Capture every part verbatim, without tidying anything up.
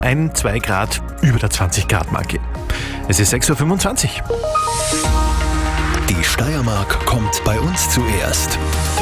Ein, zwei Grad über der zwanzig Grad Marke. Es ist sechs Uhr fünfundzwanzig. Die Steiermark kommt bei uns zuerst.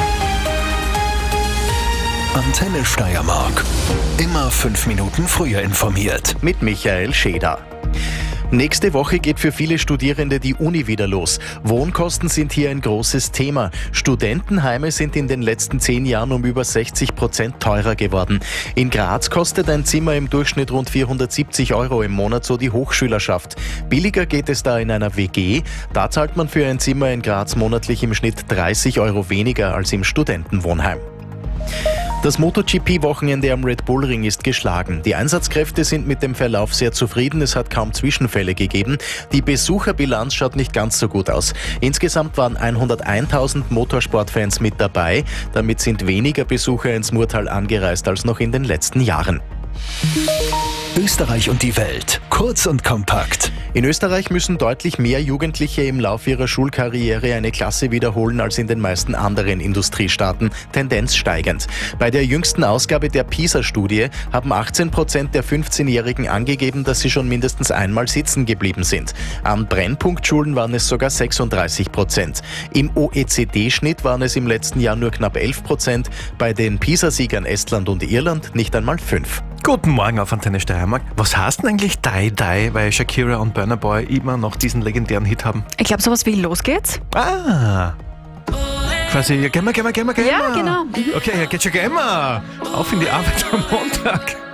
Antenne Steiermark. Immer fünf Minuten früher informiert. Mit Michael Scheder. Nächste Woche geht für viele Studierende die Uni wieder los. Wohnkosten sind hier ein großes Thema. Studentenheime sind in den letzten zehn Jahren um über sechzig Prozent teurer geworden. In Graz kostet ein Zimmer im Durchschnitt rund vierhundertsiebzig Euro im Monat, so die Hochschülerschaft. Billiger geht es da in einer W G. Da zahlt man für ein Zimmer in Graz monatlich im Schnitt dreißig Euro weniger als im Studentenwohnheim. Das MotoGP-Wochenende am Red Bull Ring ist geschlagen. Die Einsatzkräfte sind mit dem Verlauf sehr zufrieden. Es hat kaum Zwischenfälle gegeben. Die Besucherbilanz schaut nicht ganz so gut aus. Insgesamt waren hunderteintausend Motorsportfans mit dabei. Damit sind weniger Besucher ins Murtal angereist als noch in den letzten Jahren. Österreich und die Welt. Kurz und kompakt. In Österreich müssen deutlich mehr Jugendliche im Laufe ihrer Schulkarriere eine Klasse wiederholen als in den meisten anderen Industriestaaten, Tendenz steigend. Bei der jüngsten Ausgabe der PISA-Studie haben achtzehn Prozent der fünfzehnjährigen angegeben, dass sie schon mindestens einmal sitzen geblieben sind. An Brennpunktschulen waren es sogar sechsunddreißig Prozent. Im O E C D-Schnitt waren es im letzten Jahr nur knapp elf Prozent, bei den PISA-Siegern Estland und Irland nicht einmal fünf. Guten Morgen auf Antenne Steiermark. Was heißt denn eigentlich Die Die, weil Shakira und Burna Boy immer noch diesen legendären Hit haben? Ich glaube, sowas wie Los geht's. Ah, quasi, ja, gehen wir, gehen wir, gehen wir, gehen wir. Ja, genau. Okay, ja, geht schon, gehen wir. Auf in die Arbeit am Montag.